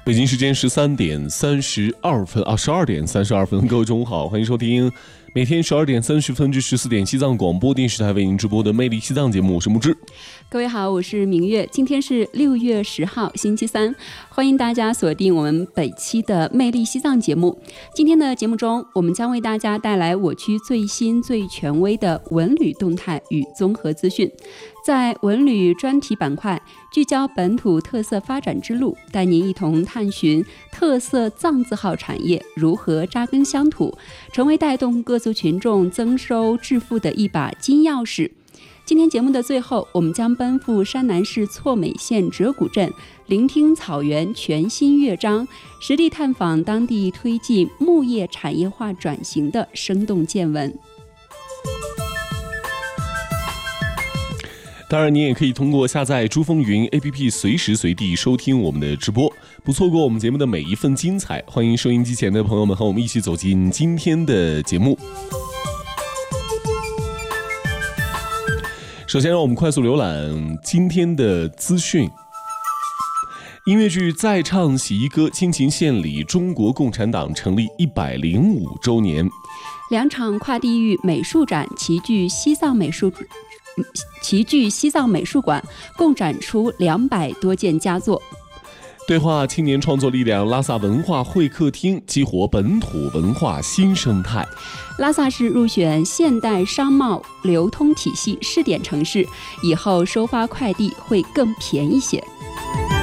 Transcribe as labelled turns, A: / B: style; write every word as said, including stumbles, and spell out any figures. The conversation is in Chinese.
A: 北京时间十三点三十二分啊，十二点三十二分，各位中午好，欢迎收听每天十二点三十分至十四点西藏广播电视台为您直播的《魅力西藏》节目，我是木之。
B: 各位好，我是明月。今天是六月十号，星期三，欢迎大家锁定我们本期的《魅力西藏》节目。今天的节目中，我们将为大家带来我区最新最权威的文旅动态与综合资讯。在文旅专题板块，聚焦本土特色发展之路，带您一同探寻特色藏字号产业如何扎根乡土，成为带动各族群众增收致富的一把金钥匙。今天节目的最后，我们将奔赴山南市错美县哲古镇，聆听草原全新乐章，实地探访当地推进牧业产业化转型的生动见闻。
A: 当然，你也可以通过下载珠风云 A P P 随时随地收听我们的直播，不错过我们节目的每一份精彩。欢迎收音机前的朋友们和我们一起走进今天的节目。首先让我们快速浏览今天的资讯。音乐剧《再唱洗衣歌》倾情献礼中国共产党成立一百零五周年。
B: 两场跨地域美术展齐聚西藏美术齐聚西藏美术馆，共展出两百多件佳作。
A: 对话青年创作力量拉萨文化会客厅，激活本土文化新生态。
B: 拉萨市入选现代商贸流通体系试点城市，以后收发快递会更便宜些。